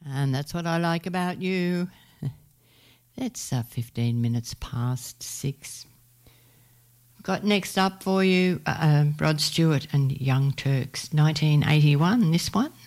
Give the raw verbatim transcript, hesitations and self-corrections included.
And that's what I like about you. It's uh, fifteen minutes past six. Got next up for you uh, Rod Stewart and Young Turks, nineteen eighty-one, this one.